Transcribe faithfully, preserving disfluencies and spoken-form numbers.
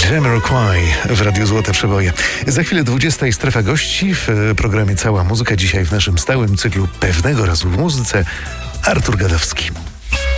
Jamiroquai w Radiu Złote Przeboje. Za chwilę dwudziesta i strefa gości w programie Cała Muzyka. Dzisiaj w naszym stałym cyklu Pewnego Razu w Muzyce Artur Gadowski.